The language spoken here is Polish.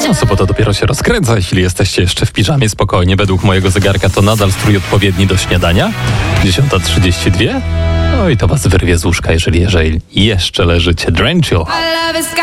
No, sobota dopiero się rozkręca. Jeśli jesteście jeszcze w piżamie, spokojnie. Według mojego zegarka to nadal strój odpowiedni do śniadania. 10:32. No i to was wyrwie z łóżka, jeżeli jeszcze leżycie. Drenchill.